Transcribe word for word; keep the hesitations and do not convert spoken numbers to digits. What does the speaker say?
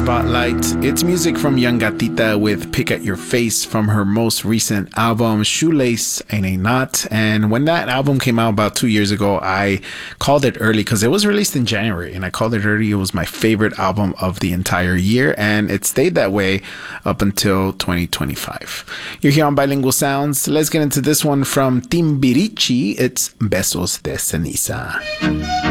Spotlight. It's music from Young Gatita with Pick at Your Face from her most recent album, Shoelace Ain't a Knot. And when that album came out about two years ago, I called it early because it was released in January, and I called it early. It was my favorite album of the entire year, and it stayed that way up until twenty twenty-five. You're here on Bilingual Sounds. Let's get into this one from Timbiriche. It's Besos de Ceniza.